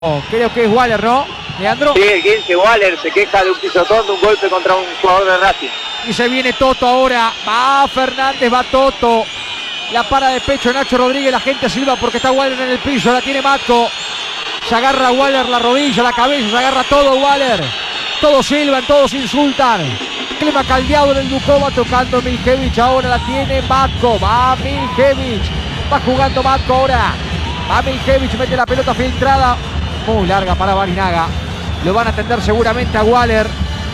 Creo que es Waller, ¿no, Leandro? Sí, el 15 Waller se queja de un pisotón, de un golpe contra un jugador de Racing. Y se viene Toto ahora. Va Fernández, va Toto. La para de pecho Nacho Rodríguez. La gente silba porque está Waller en el piso. La tiene Matco. Se agarra Waller la rodilla, la cabeza. Se agarra todo Waller. Todos silban, todos insultan. Clima caldeado en el Ducó. Va tocando Miljevich. Ahora la tiene Matco. Va Miljevich. Va jugando Matco ahora. Va Miljevich. Mete la pelota filtrada. Muy larga para Barinaga. Lo van a atender seguramente a Waller.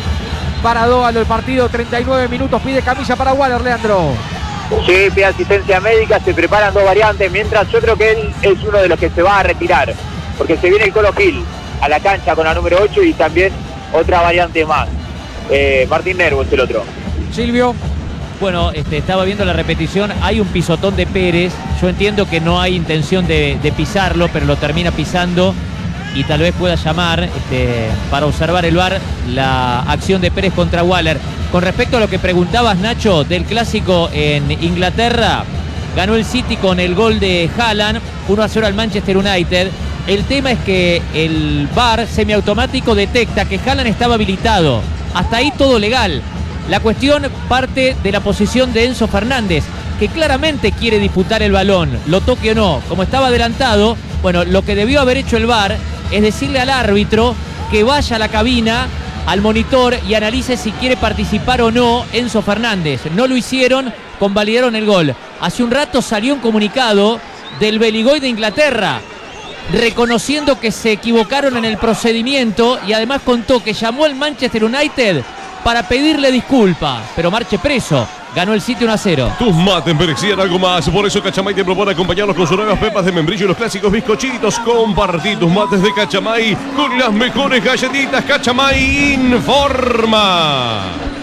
Para Dóvalo el partido, 39 minutos, pide camisa para Waller, Leandro. Sí, pide asistencia médica, se preparan dos variantes, mientras yo creo que él es uno de los que se va a retirar, porque se viene el Colo Gil a la cancha con la número 8 y también otra variante más. Martín Nervo es el otro. Silvio. Bueno, estaba viendo la repetición, hay un pisotón de Pérez, yo entiendo que no hay intención de pisarlo, pero lo termina pisando y tal vez pueda llamar para observar el VAR la acción de Pérez contra Waller. Con respecto a lo que preguntabas, Nacho, del clásico en Inglaterra, ganó el City con el gol de Haaland, 1-0 al Manchester United. El tema es que el VAR semiautomático detecta que Haaland estaba habilitado. Hasta ahí todo legal. La cuestión parte de la posición de Enzo Fernández, que claramente quiere disputar el balón, lo toque o no. Como estaba adelantado, bueno, lo que debió haber hecho el VAR es decirle al árbitro que vaya a la cabina, al monitor y analice si quiere participar o no Enzo Fernández. No lo hicieron, convalidaron el gol. Hace un rato salió un comunicado del Beligoy de Inglaterra reconociendo que se equivocaron en el procedimiento y además contó que llamó al Manchester United para pedirle disculpas, pero marche preso. Ganó el City 1-0. Tus mates merecían algo más. Por eso Cachamay te propone acompañarlos con sus nuevas pepas de membrillo y los clásicos bizcochitos. Compartí tus mates de Cachamay con las mejores galletitas. Cachamay informa.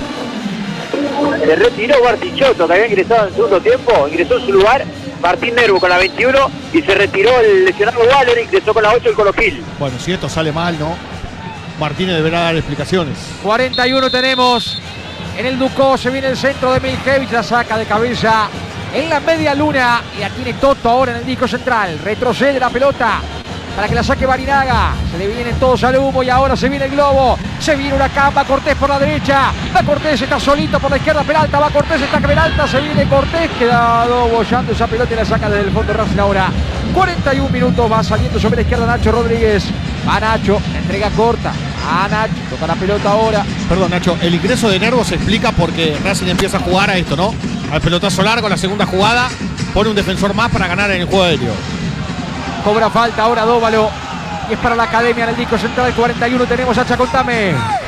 Se retiró Bartichotto, que había ingresado en el segundo tiempo. Ingresó en su lugar Martín Nervo con la 21 y se retiró el lesionado Waller. Ingresó con la 8 el Colo Gil. Bueno, si esto sale mal, ¿no? Martínez deberá dar explicaciones. 41 tenemos. En el Ducó se viene el centro de Miljevich, la saca de cabeza en la media luna y la tiene Toto ahora en el disco central. Retrocede la pelota para que la saque Barinaga. Se le vienen todos al humo y ahora se viene el globo. Se viene Huracán, va Cortés por la derecha. Va Cortés, está solito por la izquierda Peralta. Va Cortés, está Peralta, se viene Cortés. Quedado bollando esa pelota y la saca desde el fondo Racing ahora. 41 minutos, va saliendo sobre la izquierda Nacho Rodríguez. Va Nacho, la entrega corta. A Nacho, toca la pelota ahora. Perdón, Nacho, el ingreso de Nervo se explica porque Racing empieza a jugar a esto, ¿no? Al pelotazo largo, la segunda jugada, pone un defensor más para ganar en el juego aéreo. Cobra falta ahora Dóvalo. Y es para la Academia en el disco central. 41 tenemos a Chacontame.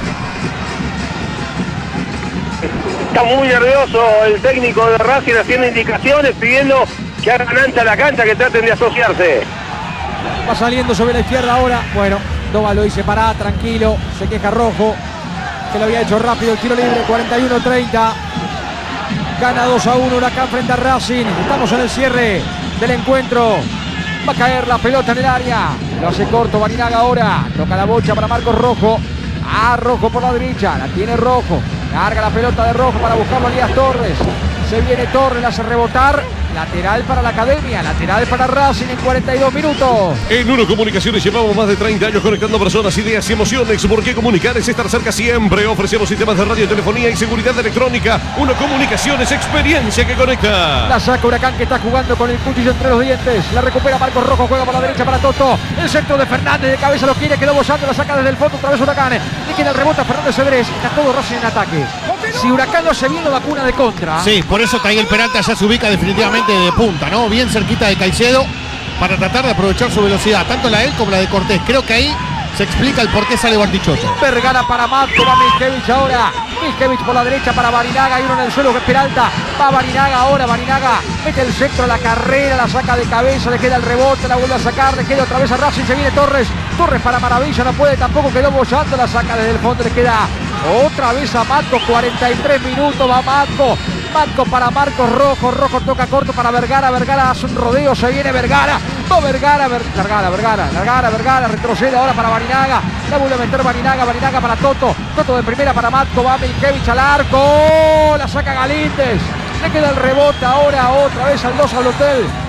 Está muy nervioso el técnico de Racing haciendo indicaciones, pidiendo que hagan ancha la cancha, que traten de asociarse. Va saliendo sobre la izquierda ahora. Bueno, Dóvalo dice pará, tranquilo. Se queja Rojo, que lo había hecho rápido el tiro libre. 41-30. Gana 2-1 Huracán frente a Racing. Estamos en el cierre del encuentro. Va a caer la pelota en el área. Lo hace corto Barinaga ahora. Toca la bocha para Marcos Rojo. Rojo por la derecha. La tiene Rojo. Larga la pelota de Rojo para buscarlo a Elías Torres. Se viene Torres, la hace rebotar. Lateral para la Academia, lateral para Racing en 42 minutos. En Uno Comunicaciones llevamos más de 30 años conectando personas, ideas y emociones. Porque comunicar es estar cerca siempre. Ofrecemos sistemas de radio, telefonía y seguridad electrónica. Uno Comunicaciones, experiencia que conecta. La saca Huracán, que está jugando con el cuchillo entre los dientes. La recupera Marcos Rojo, juega por la derecha para Toto. El centro de Fernández de cabeza lo quiere, quedó bollando, la saca desde el fondo otra vez Huracán. Le queda el rebote a Fernández Cedrés. Está todo Racing en ataque. Si Huracán no hace bien, lo vacuna de contra. Sí, por eso Taiguel Peralta ya se ubica definitivamente de punta, ¿no? Bien cerquita de Caicedo para tratar de aprovechar su velocidad, tanto la de él como la de Cortés. Creo que ahí se explica el por qué sale Bartichotto. Vergara para Matco, va Miljevich ahora. Miljevich por la derecha para Barinaga, y uno en el suelo que es Peralta. Va Barinaga ahora, Barinaga mete el centro a la carrera, la saca de cabeza, le queda el rebote, la vuelve a sacar, le queda otra vez a Racing, se viene Torres. Torres para Maravilla, no puede tampoco, quedó bollando, la saca desde el fondo, le queda otra vez a Matco. 43 minutos, va Matco. Matco para Marcos Rojo. Rojo toca corto para Vergara. Vergara hace un rodeo. Se viene Vergara. Va Vergara. Vergara. Retrocede ahora para Barinaga. La vuelve a meter Barinaga. Barinaga para Toto. Toto de primera para Matco. Va Miljevich al arco. La saca Galíndez. Le queda el rebote ahora otra vez al 2 al hotel.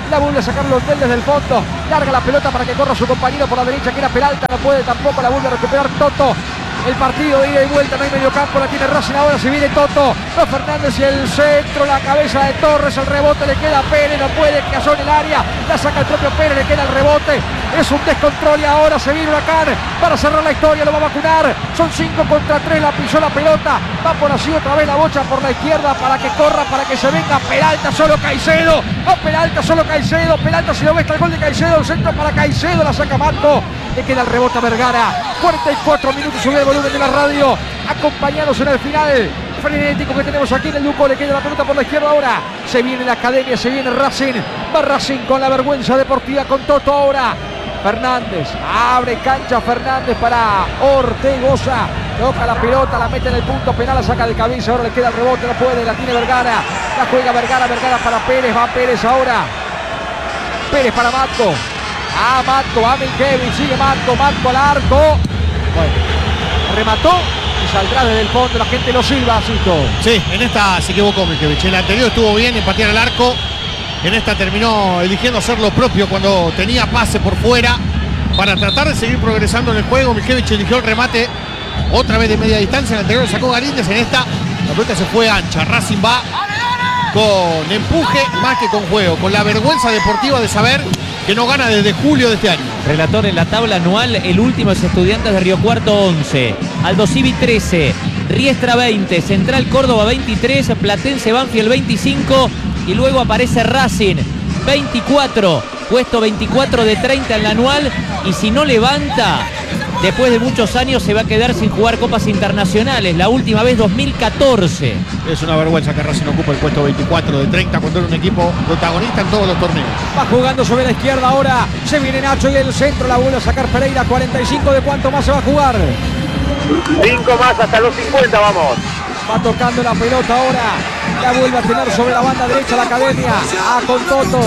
La vuelve a sacar Londel desde el fondo. Larga la pelota para que corra su compañero por la derecha, que era Peralta. No puede tampoco. La vuelve a recuperar Toto. El partido de ida y vuelta, no hay medio campo, la tiene Racing, ahora se viene Toto, Fernández y el centro, la cabeza de Torres, el rebote le queda a Pérez, no puede, cayó en el área, la saca el propio Pérez, le queda el rebote, es un descontrol y ahora se viene Huracán para cerrar la historia, lo va a vacunar, son 5 contra 3, la pisó la pelota, va por así otra vez la bocha por la izquierda para que corra, para que se venga Peralta, solo Caicedo, no Peralta, solo Caicedo, Peralta si lo ve está el gol de Caicedo, el centro para Caicedo, la saca Marco, le queda el rebote a Vergara, 44 minutos sobre el volumen de la radio, acompañados en el final frenético que tenemos aquí en el Duco, le queda la pelota por la izquierda ahora, se viene la academia, se viene Racing, va Racing con la vergüenza deportiva con Toto ahora, Fernández, abre cancha Fernández para Ortegoza, toca la pelota, la mete en el punto penal, la saca de cabeza, ahora le queda el rebote, no puede, la tiene Vergara, la juega Vergara, Vergara para Pérez, va Pérez ahora, Pérez para Matco, Matco, va Milkevich, sigue Matco, Matco al arco, bueno, remató y saldrá desde el fondo, la gente lo silba, Cito. Sí, en esta se equivocó Milkevich, en la anterior estuvo bien en patear al arco, en esta terminó eligiendo hacer lo propio cuando tenía pase por fuera para tratar de seguir progresando en el juego. Milkevich eligió el remate otra vez de media distancia, en la anterior lo sacó Galíndez, en esta la pelota se fue ancha, Racing va con empuje más que con juego, con la vergüenza deportiva de saber que no gana desde julio de este año. Relator, en la tabla anual, el último es Estudiantes de Río Cuarto 11, Aldo Civi 13, Riestra 20, Central Córdoba 23, Platense Banfield 25 y luego aparece Racing 24, puesto 24 de 30 en la anual, y si no levanta, después de muchos años se va a quedar sin jugar copas internacionales, la última vez 2014. Es una vergüenza que Racing ocupe el puesto 24 de 30 cuando era un equipo protagonista en todos los torneos. Va jugando sobre la izquierda ahora, se viene Nacho y el centro, la vuelve a sacar Pereira, 45 de cuánto más se va a jugar. 5 más hasta los 50, vamos. Va tocando la pelota ahora, la vuelve a tener sobre la banda derecha la academia, con Toto,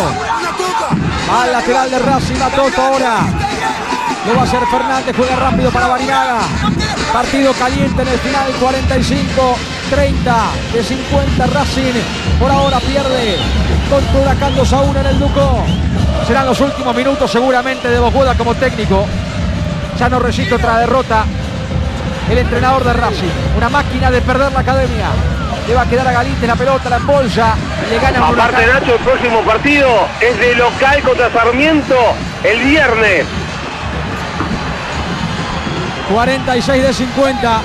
al lateral de Racing, va Toto ahora. Lo va a hacer Fernández, juega rápido para Barinaga. Partido caliente en el final, 45, 30 de 50 Racing. Por ahora pierde contra Huracán 2-1 en el Duco. Serán los últimos minutos seguramente de Bojuda como técnico. Ya no resiste otra derrota. El entrenador de Racing, una máquina de perder la academia. Le va a quedar a Galíndez la pelota, la embolsa. Le gana un Aparte, Huracán. Nacho, el próximo partido es de local contra Sarmiento el viernes. 46 de 50.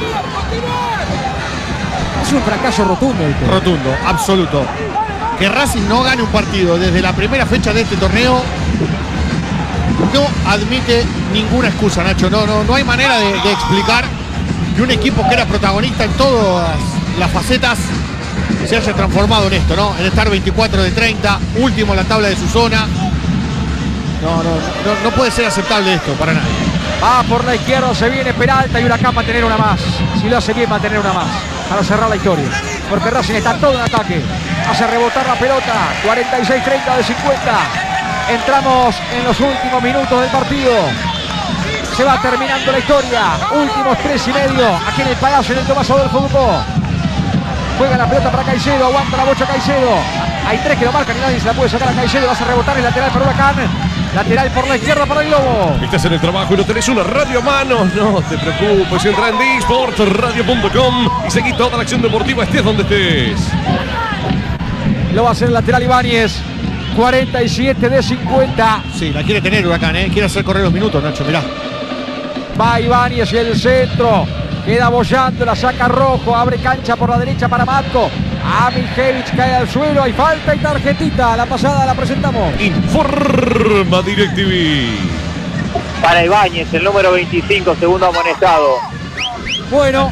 Es un fracaso rotundo. Rotundo, absoluto. Que Racing no gane un partido desde la primera fecha de este torneo no admite ninguna excusa, Nacho. No hay manera de explicar que un equipo que era protagonista en todas las facetas se haya transformado en esto, ¿no? En estar 24 de 30, último en la tabla de su zona. No puede ser aceptable esto para nadie. Va por la izquierda, se viene Peralta y Huracán va a tener una más. Si lo hace bien va a tener una más para cerrar la historia. Porque Racing está todo en ataque. Hace rebotar la pelota. 46-30 de 50. Entramos en los últimos minutos del partido. Se va terminando la historia. Últimos 3:30 aquí en el Palacio, en el Tomás Adolfo Ducó. Juega la pelota para Caicedo, aguanta la bocha Caicedo. Hay 3 que lo marcan y nadie se la puede sacar a Caicedo. Va a rebotar el lateral para Huracán. Lateral por la izquierda para el Globo. Estás en el trabajo y no tenés una radio a mano. No te preocupes, entra en disportradio.com y seguí toda la acción deportiva, estés donde estés. Lo va a hacer el lateral Ibáñez. 47 de 50. Sí, la quiere tener Huracán, quiere hacer correr los minutos, Nacho, mirá. Va Ibáñez y el centro. Queda bollando, la saca Rojo. Abre cancha por la derecha para Matco. Milkevich cae al suelo. Hay falta y tarjetita. La pasada la presentamos. Informa DirecTV. Para Ibáñez, el número 25, segundo amonestado. Bueno,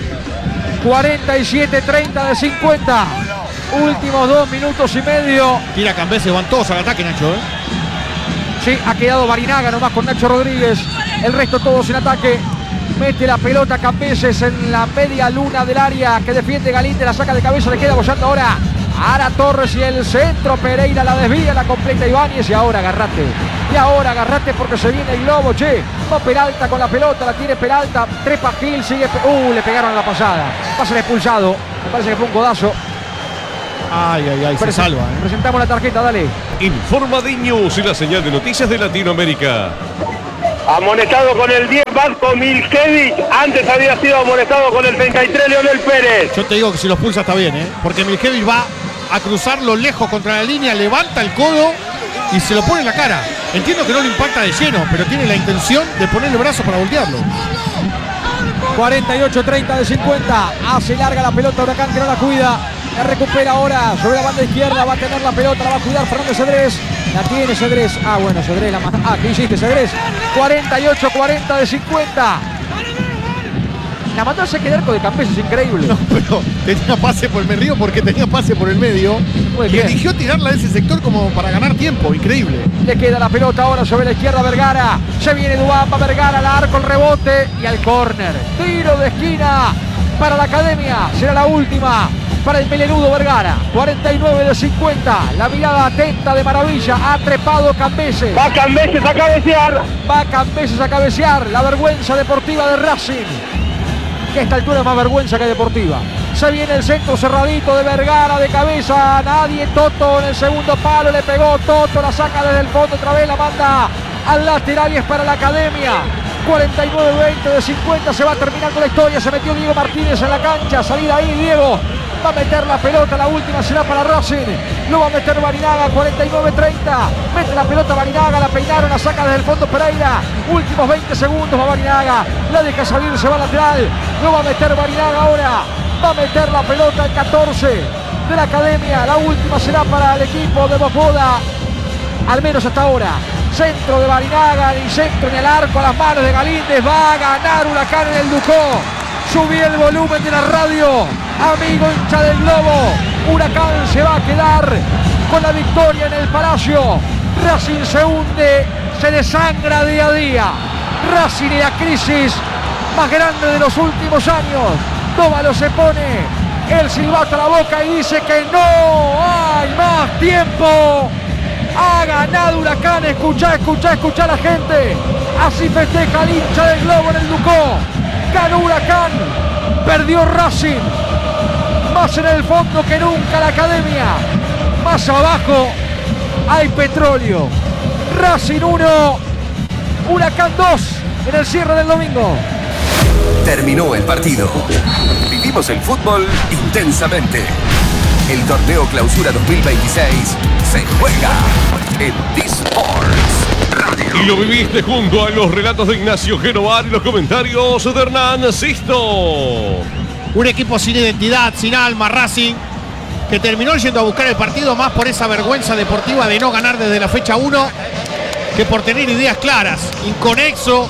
47-30 de 50. Últimos 2 minutos y medio. Tira Cambese, van todos al ataque, Nacho, Sí, ha quedado Barinaga nomás con Nacho Rodríguez. El resto todos en ataque. Mete la pelota Cambeses en la media luna del área que defiende Galíndez, la saca de cabeza, le queda bollando ahora Ara Torres y el centro, Pereira la desvía, la completa Ibáñez y ahora agarrate porque se viene el Globo, va Peralta con la pelota, la tiene Peralta, trepa Gil, sigue, le pegaron a la pasada, va a ser expulsado, me parece que fue un codazo. Ay, se salva. Presentamos la tarjeta, dale. Informa de News y la señal de noticias de Latinoamérica. Amonestado con el 10 Vasco Milkevich. Antes había sido amonestado con el 33 Leonel Pérez. Yo te digo que si los pulsa está bien, porque Milkevich va a cruzarlo lejos contra la línea, levanta el codo y se lo pone en la cara. Entiendo que no le impacta de lleno, pero tiene la intención de poner el brazo para voltearlo. 48-30 de 50. Hace larga la pelota Huracán, que no la cuida. La recupera ahora sobre la banda izquierda. Va a tener la pelota, la va a cuidar Fernando Cedrés. La tiene Cedrés. Bueno, Cedrés la manda. ¿Qué hiciste, Cedrés? 48-40 de 50. La mandó a saque de arco de Campes, es increíble. No, pero tenía pase por el río porque tenía pase por el medio. Y eligió tirarla de ese sector como para ganar tiempo, increíble. Le queda la pelota ahora sobre la izquierda Vergara. Se viene Duván, va Vergara al arco, el rebote y al córner. Tiro de esquina para la Academia. Será la última para el melenudo Vergara. 49 de 50. La mirada atenta de maravilla. Ha trepado Cambeses. Va Cambeses a cabecear. Va Cambeses a cabecear. La vergüenza deportiva de Racing, que a esta altura es más vergüenza que deportiva. Se viene el centro cerradito de Vergara de cabeza. Nadie. Toto en el segundo palo. Le pegó Toto. La saca desde el fondo. Otra vez la manda al lateral y es para la Academia. 49-20 de 50. Se va terminando la historia. Se metió Diego Martínez en la cancha. Salida ahí, Diego. Va a meter la pelota. La última será para Racing. Lo va a meter Barinaga. 49-30. Mete la pelota Barinaga. La peinaron. La saca desde el fondo Pereira. Últimos 20 segundos. Va Barinaga. La deja salir. Se va lateral. Lo va a meter Barinaga ahora. Va a meter la pelota el 14 de la Academia. La última será para el equipo de Bocoda. Al menos hasta ahora. Centro de Barinaga. Ni centro ni el arco. A las manos de Galíndez. Va a ganar Huracán en el Ducó. Subí el volumen de la radio. Amigo hincha del Globo. Huracán se va a quedar con la victoria en el Palacio. Racing se hunde. Se desangra día a día. Racing y la crisis más grande de los últimos años. Dóvalo se pone el silbato a la boca y dice que no hay más tiempo. Ha ganado Huracán. Escuchá a la gente. Así festeja el hincha del Globo en el Ducó. Ganó Huracán. Perdió Racing. Más en el fondo que nunca la Academia. Más abajo hay petróleo. Racing 1, Huracán 2 en el cierre del domingo. Terminó el partido. Vivimos el fútbol intensamente. El torneo Clausura 2026 se juega en D-Sports Radio. Y lo viviste junto a los relatos de Ignacio Genovar y los comentarios de Hernán Sisto. Un equipo sin identidad, sin alma, Racing, que terminó yendo a buscar el partido más por esa vergüenza deportiva de no ganar desde la fecha 1 que por tener ideas claras. Inconexo,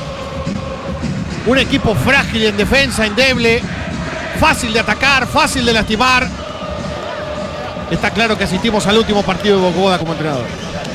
un equipo frágil en defensa, endeble, fácil de atacar, fácil de lastimar. Está claro que asistimos al último partido de Bocoda como entrenador.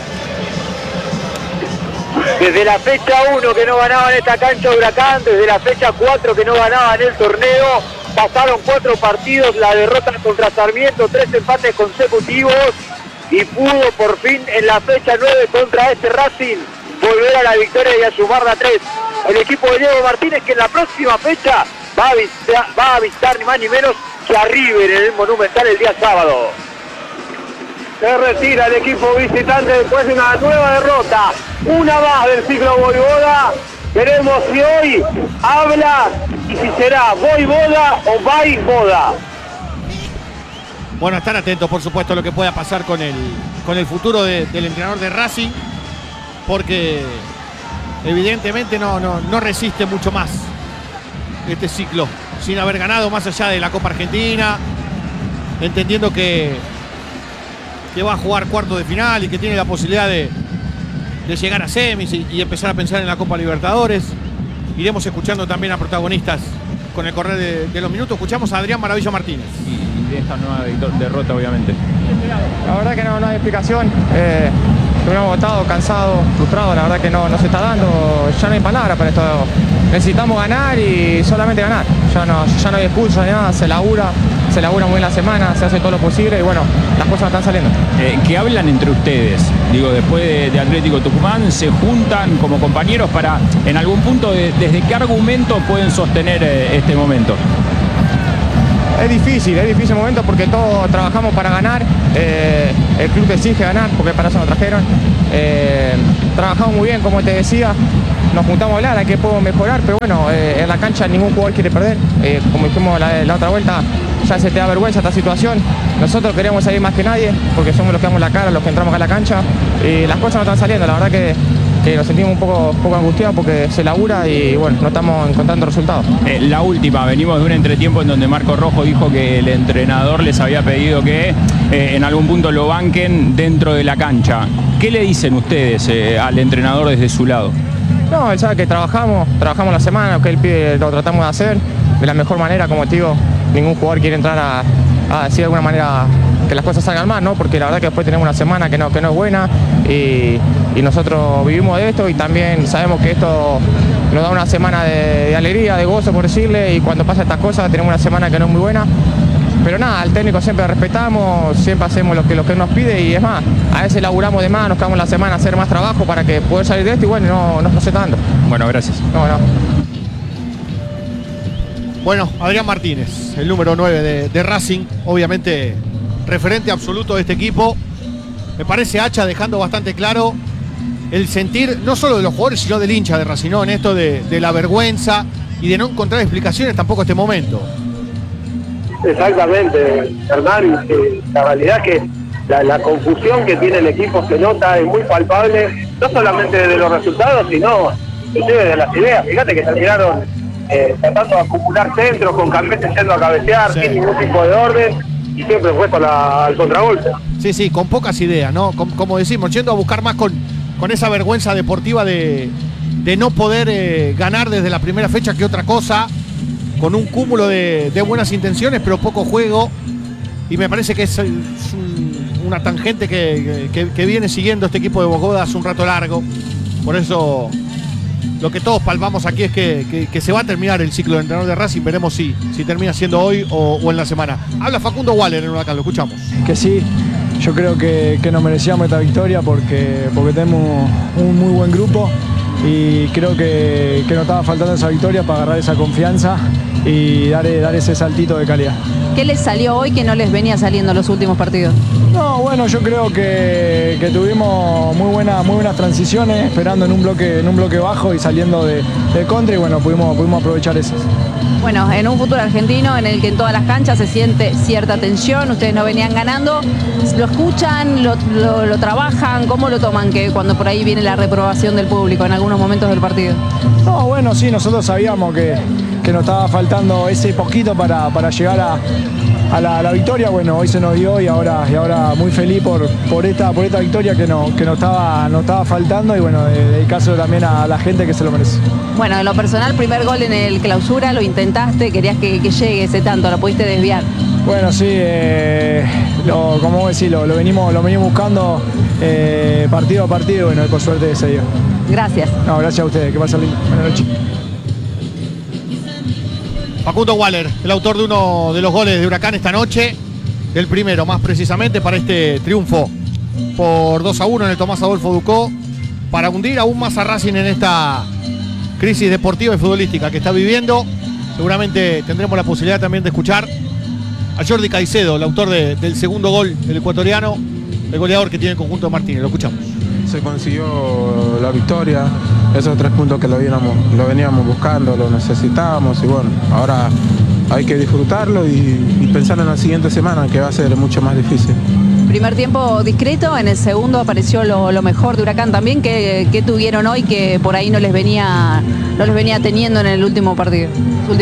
Desde la fecha 1 que no ganaba en esta cancha Huracán, desde la fecha 4 que no ganaba en el torneo, pasaron 4 partidos, la derrota contra Sarmiento, 3 empates consecutivos y pudo por fin en la fecha 9 contra este Racing volver a la victoria y a sumar la 3. El equipo de Diego Martínez, que en la próxima fecha va a visitar ni más ni menos que a River en el Monumental el día sábado. Se retira el equipo visitante después de una nueva derrota. Una más del ciclo Voivoda. Veremos si hoy habla y si será Voivoda o Vaivoda. Bueno, estar atentos por supuesto a lo que pueda pasar con el futuro del entrenador de Racing, porque evidentemente no resiste mucho más este ciclo sin haber ganado más allá de la Copa Argentina, entendiendo que va a jugar cuarto de final y que tiene la posibilidad de llegar a semis y empezar a pensar en la Copa Libertadores. Iremos escuchando también a protagonistas con el correr de los minutos. Escuchamos a Adrián Maravilla Martínez. Y de esta nueva derrota, obviamente. La verdad que no hay explicación. Estuvimos agotados, cansados, frustrados. La verdad que no se está dando. Ya no hay palabras para esto. Necesitamos ganar y solamente ganar. Ya no hay expulsos ni nada. Se labura muy bien la semana, se hace todo lo posible y bueno, las cosas están saliendo. ¿Qué hablan entre ustedes? Digo, después de Atlético Tucumán, ¿se juntan como compañeros para, en algún punto, desde qué argumento pueden sostener este momento? es difícil el momento porque todos trabajamos para ganar. El club exige ganar porque para eso nos trajeron. Trabajamos muy bien, como te decía. Nos juntamos a hablar, a qué podemos mejorar, pero bueno, en la cancha ningún jugador quiere perder. Como dijimos la otra vuelta, ya se te da vergüenza esta situación. Nosotros queremos salir más que nadie, porque somos los que damos la cara, los que entramos a la cancha, y las cosas no están saliendo. La verdad que nos sentimos un poco angustiados porque se labura y bueno, no estamos encontrando resultados. La última, venimos de un entretiempo en donde Marco Rojo dijo que el entrenador les había pedido que en algún punto lo banquen dentro de la cancha. ¿Qué le dicen ustedes al entrenador desde su lado? No, él sabe que trabajamos la semana, lo que él pide lo tratamos de hacer de la mejor manera, como te digo, ningún jugador quiere entrar a decir de alguna manera que las cosas salgan mal, ¿no? Porque la verdad que después tenemos una semana que no es buena y nosotros vivimos de esto y también sabemos que esto nos da una semana de alegría, de gozo, por decirle, y cuando pasan estas cosas tenemos una semana que no es muy buena. Pero nada, al técnico siempre respetamos, siempre hacemos lo que él nos pide y es más, a veces laburamos de más, nos quedamos la semana a hacer más trabajo para que poder salir de esto y bueno, no se tanto. Bueno, gracias. No. Bueno, Adrián Martínez, el número 9 de Racing, obviamente referente absoluto de este equipo. Me parece Hacha dejando bastante claro el sentir, no solo de los jugadores, sino del hincha de Racing, ¿no? En esto de la vergüenza y de no encontrar explicaciones tampoco a este momento. Exactamente, Hernán, la realidad es que la confusión que tiene el equipo se nota, es muy palpable, no solamente de los resultados, sino inclusive de las ideas. Fíjate que terminaron tratando de acumular centros, con Campete yendo a cabecear, sin ningún tipo de orden, y siempre fue al contragolpe. Sí, con pocas ideas, ¿no? Como decimos, yendo a buscar más con esa vergüenza deportiva de no poder ganar desde la primera fecha que otra cosa, con un cúmulo de buenas intenciones, pero poco juego. Y me parece que es una tangente que viene siguiendo este equipo de Bogoda hace un rato largo. Por eso lo que todos palpamos aquí es que se va a terminar el ciclo de entrenador de Racing. Veremos si termina siendo hoy o en la semana. Habla Facundo Waller en Huracán, lo escuchamos. Que sí, yo creo que nos merecíamos esta victoria porque tenemos un muy buen grupo y creo que nos estaba faltando esa victoria para agarrar esa confianza y dar ese saltito de calidad. ¿Qué les salió hoy que no les venía saliendo en los últimos partidos? No, bueno, yo creo que tuvimos muy buenas transiciones, esperando en un bloque bajo y saliendo de contra, y bueno, pudimos aprovechar eso. Bueno, en un fútbol argentino en el que en todas las canchas se siente cierta tensión, ustedes no venían ganando, ¿lo escuchan, lo trabajan? ¿Cómo lo toman que cuando por ahí viene la reprobación del público en algunos momentos del partido? No, bueno, sí, nosotros sabíamos que nos estaba faltando ese poquito para llegar a la victoria. Bueno, hoy se nos dio y ahora muy feliz por esta victoria que nos estaba faltando, y bueno, dedicarse también a la gente que se lo merece. Bueno, en lo personal, primer gol en el clausura, lo intentaste, querías que llegue ese tanto, lo pudiste desviar. Bueno, sí, como vos decís, lo venimos buscando partido a partido, y bueno, por suerte se dio. Gracias. No, gracias a ustedes, que pasen lindo. Buenas noches. Facundo Waller, el autor de uno de los goles de Huracán esta noche, el primero más precisamente para este triunfo por 2-1 en el Tomás Adolfo Ducó, para hundir aún más a Racing en esta crisis deportiva y futbolística que está viviendo. Seguramente tendremos la posibilidad también de escuchar a Jordi Caicedo, el autor del segundo gol, el ecuatoriano, el goleador que tiene el conjunto de Martínez. Lo escuchamos. Se consiguió la victoria, esos 3 puntos que lo veníamos buscando, lo necesitábamos, y bueno, ahora hay que disfrutarlo y pensar en la siguiente semana, que va a ser mucho más difícil. Primer tiempo discreto, en el segundo apareció lo mejor de Huracán también. ¿Qué tuvieron hoy que por ahí no les venía teniendo en el último partido?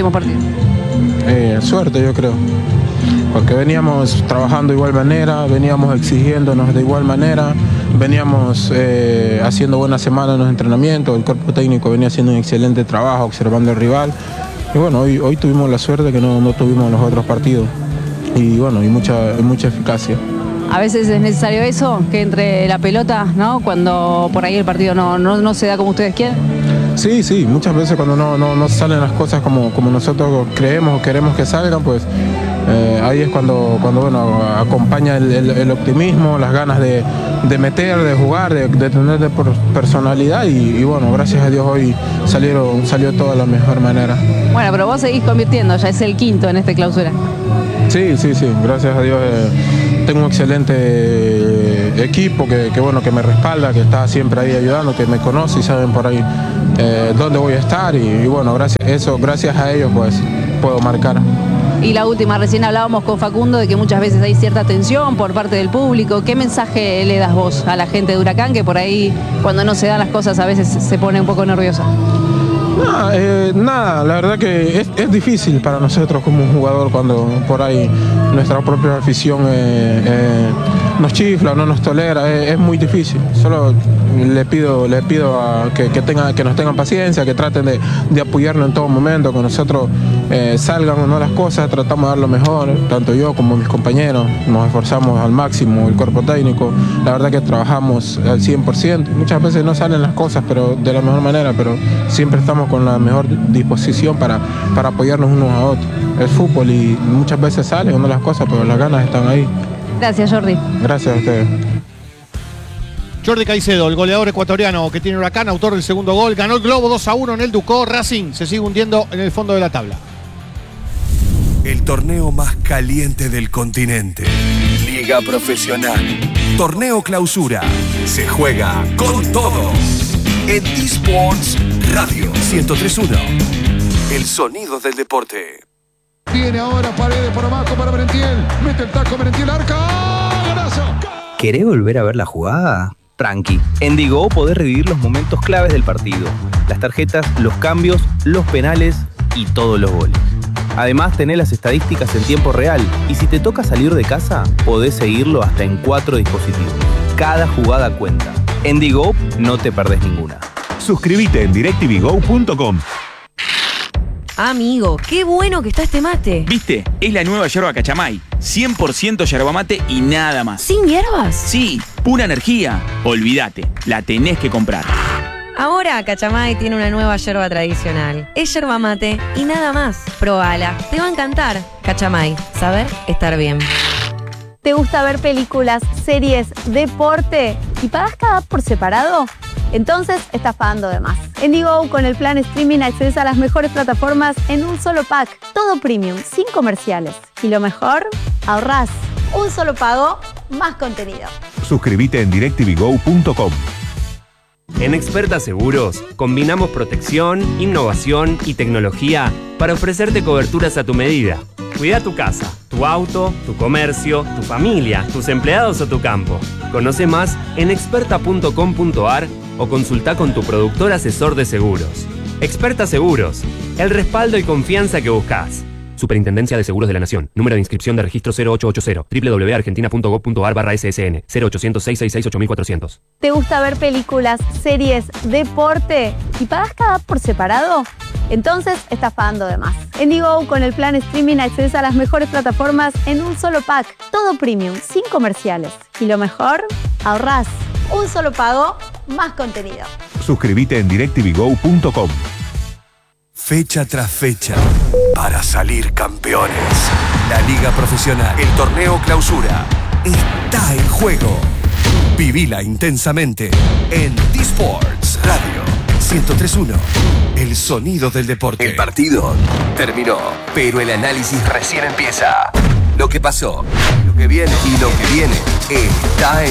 Suerte, yo creo, porque veníamos trabajando de igual manera, veníamos exigiéndonos de igual manera, veníamos haciendo buena semana en los entrenamientos, el cuerpo técnico venía haciendo un excelente trabajo observando al rival, y bueno, hoy tuvimos la suerte que no tuvimos en los otros partidos, y bueno, y mucha eficacia. A veces es necesario eso, que entre la pelota, ¿no? Cuando por ahí el partido no se da como ustedes quieren. Sí, muchas veces cuando no salen las cosas como nosotros creemos o queremos que salgan, pues ahí es cuando bueno, acompaña el optimismo, las ganas de meter, de jugar, de tener personalidad, y bueno, gracias a Dios hoy salió todo de la mejor manera. Bueno, pero vos seguís convirtiendo, ya es el quinto en este clausura. Sí, gracias a Dios tengo un excelente equipo que me respalda, que está siempre ahí ayudando, que me conoce y saben por ahí dónde voy a estar y bueno, gracias a ellos pues puedo marcar. Y la última, recién hablábamos con Facundo de que muchas veces hay cierta tensión por parte del público. ¿Qué mensaje le das vos a la gente de Huracán que por ahí cuando no se dan las cosas a veces se pone un poco nerviosa? Nada, la verdad que es difícil para nosotros como un jugador cuando por ahí nuestra propia afición nos chifla o no nos tolera, es muy difícil. Solo le pido a que nos tengan paciencia, que traten de apoyarnos en todo momento, que nosotros salgan o no las cosas, tratamos de dar lo mejor, tanto yo como mis compañeros, nos esforzamos al máximo, el cuerpo técnico, la verdad que trabajamos al 100%, muchas veces no salen las cosas pero de la mejor manera, pero siempre estamos con la mejor disposición para apoyarnos unos a otros. El fútbol y muchas veces salen o no las cosas, pero las ganas están ahí. Gracias, Jordi. Gracias a ustedes. Jordi Caicedo, el goleador ecuatoriano que tiene Huracán, autor del segundo gol, ganó el Globo 2-1 en el Ducó. Racing se sigue hundiendo en el fondo de la tabla. El torneo más caliente del continente. Liga Profesional. Torneo Clausura. Se juega con todo. En eSports Radio 103.1. El sonido del deporte. Viene ahora Paredes por abajo para Merentiel. Mete el taco Merentiel, arca. ¡Golazo! ¿Querés volver a ver la jugada? Tranqui. En Digo podés revivir los momentos claves del partido. Las tarjetas, los cambios, los penales y todos los goles. Además, tenés las estadísticas en tiempo real. Y si te toca salir de casa, podés seguirlo hasta en 4 dispositivos. Cada jugada cuenta. En Digo no te perdés ninguna. Suscríbete en directvgo.com. Amigo, qué bueno que está este mate. ¿Viste? Es la nueva yerba Cachamay. 100% yerba mate y nada más. ¿Sin hierbas? Sí, pura energía. Olvídate, la tenés que comprar. Ahora Cachamay tiene una nueva yerba tradicional. Es yerba mate y nada más. Probala, te va a encantar. Cachamay, saber estar bien. ¿Te gusta ver películas, series, deporte y pagas cada por separado? Entonces estás pagando de más. En Digo, con el plan streaming accedes a las mejores plataformas en un solo pack. Todo premium, sin comerciales. Y lo mejor, ahorrás. Un solo pago, más contenido. Suscríbete en directvgo.com. En Experta Seguros, combinamos protección, innovación y tecnología para ofrecerte coberturas a tu medida. Cuida tu casa, tu auto, tu comercio, tu familia, tus empleados o tu campo. Conoce más en experta.com.ar o consulta con tu productor asesor de seguros. Experta Seguros, el respaldo y confianza que buscas. Superintendencia de Seguros de la Nación. Número de inscripción de registro 0880. www.argentina.gov.ar/SSN. 0800-666-8400. ¿Te gusta ver películas, series, deporte y pagas cada por separado? Entonces estás pagando de más. En Digo, con el plan streaming accedes a las mejores plataformas en un solo pack. Todo premium, sin comerciales. Y lo mejor, ahorrás. Un solo pago, más contenido. Suscríbete en directvgo.com. Fecha tras fecha, para salir campeones. La Liga Profesional, el Torneo Clausura, está en juego. Vivila intensamente en eSports Radio 103.1. El sonido del deporte. El partido terminó, pero el análisis recién empieza. Lo que pasó, lo que viene y lo que viene está en